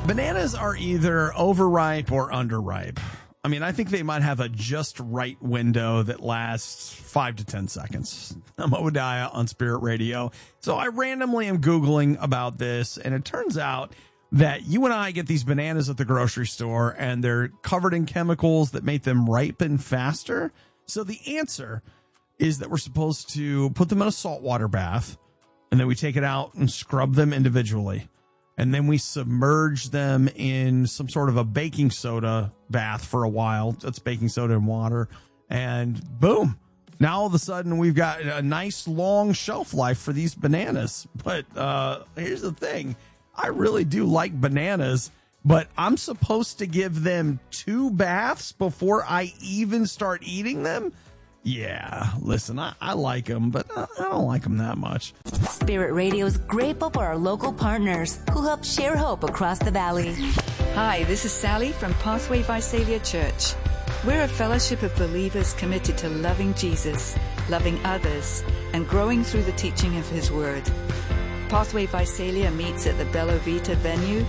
Bananas are either overripe or underripe. I mean, I think they might have a just right window that lasts 5 to 10 seconds. I'm Obadiah on Spirit Radio. So I randomly am Googling about this, and it turns out that you and I get these bananas at the grocery store, and they're covered in chemicals that make them ripen faster. So the answer is that we're supposed to put them in a saltwater bath, and then we take it out and scrub them individually. And then we submerge them in some sort of a baking soda bath for a while. That's baking soda and water. And boom. Now all of a sudden we've got a nice long shelf life for these bananas. But here's the thing. I really do like bananas, but I'm supposed to give them 2 baths before I even start eating them? Yeah, listen, I like them, but I don't like them that much. Spirit Radio is grateful for our local partners who help share hope across the valley. Hi, this is Sally from Pathway Visalia Church. We're a fellowship of believers committed to loving Jesus, loving others, and growing through the teaching of His Word. Pathway Visalia meets at the Bella Vita venue,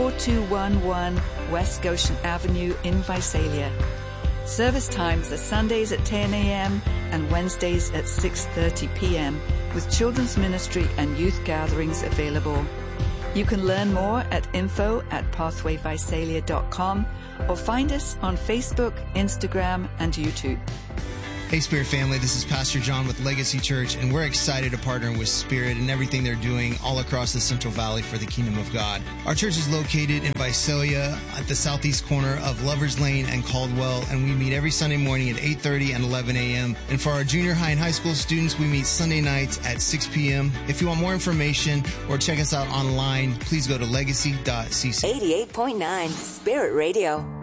4211 West Goshen Avenue in Visalia. Service times are Sundays at 10 a.m. and Wednesdays at 6:30 p.m. with children's ministry and youth gatherings available. You can learn more at info@pathwayvisalia.com or find us on Facebook, Instagram, and YouTube. Hey, Spirit family, this is Pastor John with Legacy Church, and we're excited to partner with Spirit and everything they're doing all across the Central Valley for the Kingdom of God. Our church is located in Visalia at the southeast corner of Lovers Lane and Caldwell, and we meet every Sunday morning at 8:30 and 11 a.m. And for our junior high and high school students, we meet Sunday nights at 6 p.m. If you want more information or check us out online, please go to legacy.cc. 88.9 Spirit Radio.